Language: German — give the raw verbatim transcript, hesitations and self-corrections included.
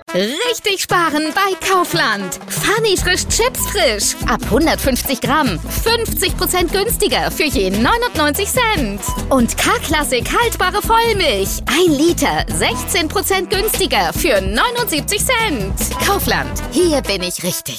Richtig sparen bei Kaufland. Funny frisch Chips frisch. Ab hundertfünfzig Gramm. fünfzig Prozent günstiger für je neunundneunzig Cent. Und K-Klassik haltbare Vollmilch. ein Liter. sechzehn Prozent günstiger für neunundsiebzig Cent. Kaufland. Hier bin ich richtig.